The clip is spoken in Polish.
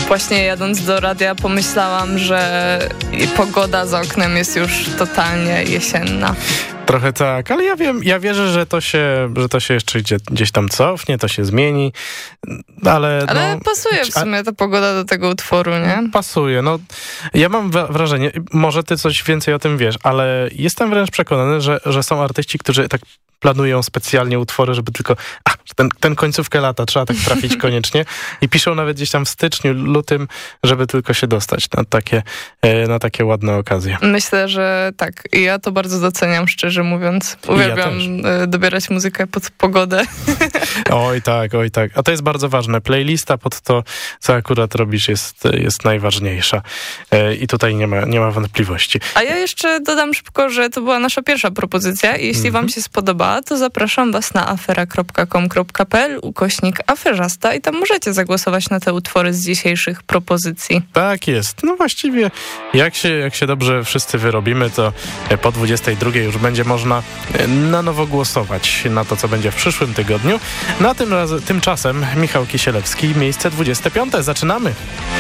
właśnie jadąc do radia pomyślałam, że pogoda za oknem jest już totalnie jesienna. Trochę tak, ale ja wierzę, że to się jeszcze gdzieś tam cofnie, to się zmieni, ale pasuje w sumie ta pogoda do tego utworu, nie? Pasuje, ja mam wrażenie, może ty coś więcej o tym wiesz, ale jestem wręcz przekonany, że są artyści, którzy tak planują specjalnie utwory, żeby tylko ten końcówkę lata trzeba tak trafić koniecznie i piszą nawet gdzieś tam w styczniu, lutym, żeby tylko się dostać na takie ładne okazje. Myślę, że tak. I ja to bardzo doceniam, szczerze mówiąc. Uwielbiam dobierać muzykę pod pogodę. Oj tak. A to jest bardzo ważne. Playlista pod to, co akurat robisz, jest najważniejsza. I tutaj nie ma wątpliwości. A ja jeszcze dodam szybko, że to była nasza pierwsza propozycja i jeśli wam się spodoba, to zapraszam was na afera.com.pl/aferzasta i tam możecie zagłosować na te utwory z dzisiejszych propozycji. Tak jest. Właściwie jak się dobrze wszyscy wyrobimy, to po 22 już będzie można na nowo głosować na to, co będzie w przyszłym tygodniu. Tymczasem Michał Kisielewski, miejsce 25. Zaczynamy!